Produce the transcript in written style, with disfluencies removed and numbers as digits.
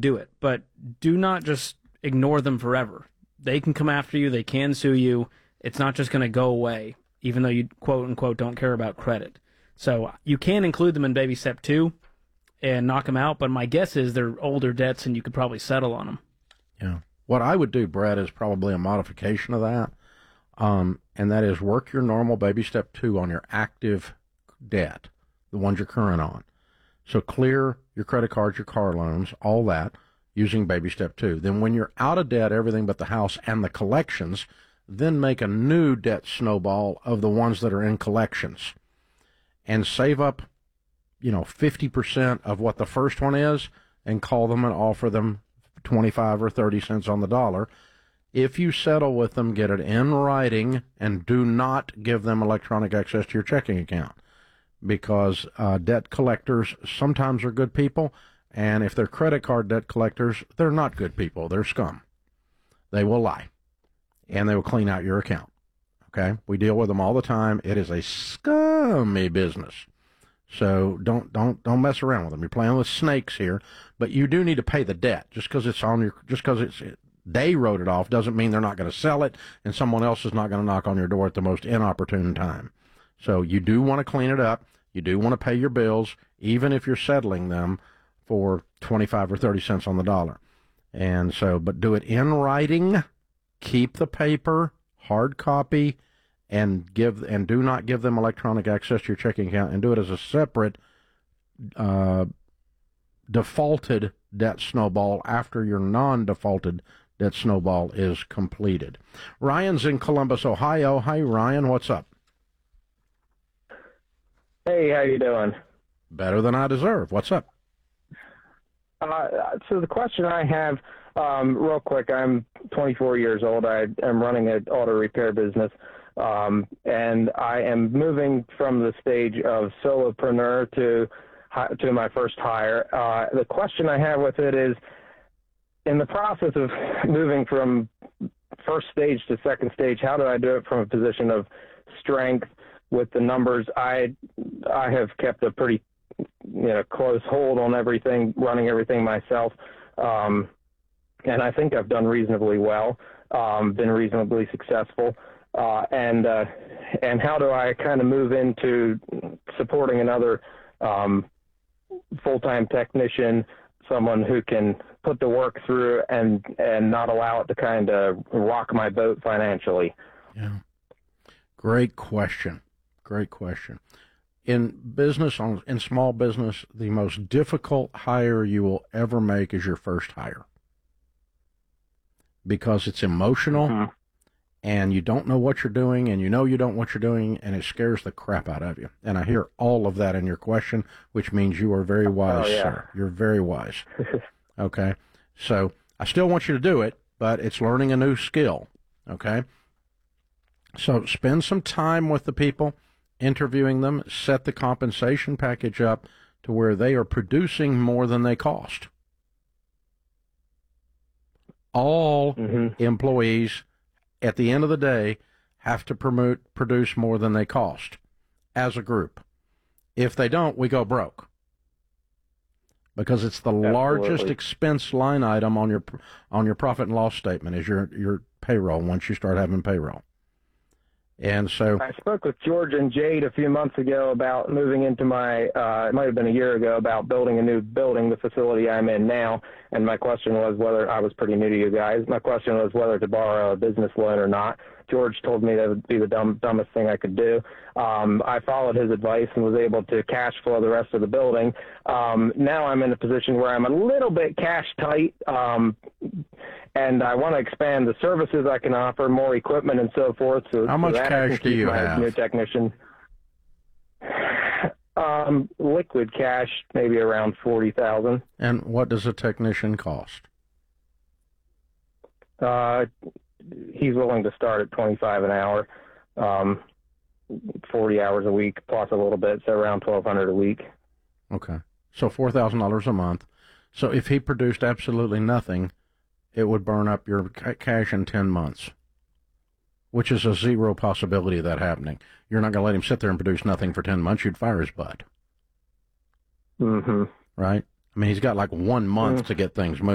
do it. But do not just ignore them forever. They can come after you. They can sue you. It's not just going to go away, even though you, quote unquote, don't care about credit. So you can include them in baby step 2 and knock them out, but my guess is they're older debts and you could probably settle on them. Yeah. What I would do, Brett, is probably a modification of that, and that is work your normal baby step 2 on your active debt, the ones you're current on. So clear your credit cards, your car loans, all that, using baby step 2. Then when you're out of debt, everything but the house and the collections, then make a new debt snowball of the ones that are in collections. And save up, 50% of what the first one is and call them and offer them 25 or 30 cents on the dollar. If you settle with them, get it in writing and do not give them electronic access to your checking account, because debt collectors sometimes are good people, and if they're credit card debt collectors, they're not good people. They're scum. They will lie, and they will clean out your account. Okay? We deal with them all the time. It is a scummy business. So don't mess around with them. You're playing with snakes here, but you do need to pay the debt. Just because they wrote it off doesn't mean they're not going to sell it, and someone else is not going to knock on your door at the most inopportune time. So you do want to clean it up. You do want to pay your bills, even if you're settling them for 25 or 30 cents on the dollar. And so, but do it in writing. Keep the paper, hard copy, and do not give them electronic access to your checking account, and do it as a separate defaulted debt snowball after your non-defaulted debt snowball is completed. Ryan's in Columbus, Ohio. Hi, Ryan. What's up? Hey, how you doing? Better than I deserve. What's up? So the question I have, real quick, I'm 24 years old. I am running an auto repair business. And I am moving from the stage of solopreneur to my first hire. The question I have with it is, in the process of moving from first stage to second stage, how do I do it from a position of strength with the numbers? I have kept a pretty close hold on everything, running everything myself, and I think I've done reasonably well, been reasonably successful. And how do I kind of move into supporting another full-time technician, someone who can put the work through and not allow it to kind of rock my boat financially? Yeah. Great question. In business, in small business, the most difficult hire you will ever make is your first hire, because it's emotional. Mm-hmm. And you don't know what you're doing, and you don't know what you're doing, and it scares the crap out of you. And I hear all of that in your question, which means you are very wise, sir. You're very wise. Okay? So I still want you to do it, but it's learning a new skill. Okay? So spend some time with the people, interviewing them, set the compensation package up to where they are producing more than they cost. All employees, at the end of the day, have to produce more than they cost as a group. If they don't, we go broke, because it's the largest expense line item on your profit and loss statement is your payroll once you start having payroll. And so I spoke with George and Jade a few months ago about moving into my, it might have been a year ago, about building a new building, the facility I'm in now. And my question was whether, I was pretty new to you guys, my question was whether to borrow a business loan or not. George told me that would be the dumbest thing I could do. I followed his advice and was able to cash flow the rest of the building. Now I'm in a position where I'm a little bit cash tight, and I want to expand the services I can offer, more equipment and so forth. So how much cash do you have? New technician. Liquid cash, maybe around $40,000. And what does a technician cost? He's willing to start at $25 an hour, 40 hours a week plus a little bit, so around $1,200 a week. Okay, so $4,000 a month. So if he produced absolutely nothing, it would burn up your cash in 10 months, which is a zero possibility of that happening. You're not going to let him sit there and produce nothing for 10 months. You'd fire his butt. Mm-hmm. Right? I mean, he's got like 1 month to get things moving.